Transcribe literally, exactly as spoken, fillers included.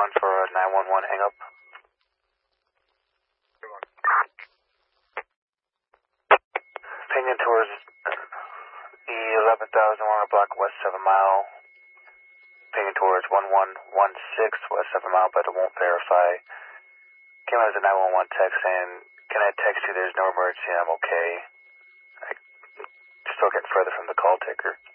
on for a nine one one hang up. Pinging towards the eleven thousand one hundred block west seven mile. Pinging towards one one one six west seven mile, but it won't verify. Came out as a nine one one text saying, can I text you there's no emergency and I'm okay. I'm still getting further from the call taker.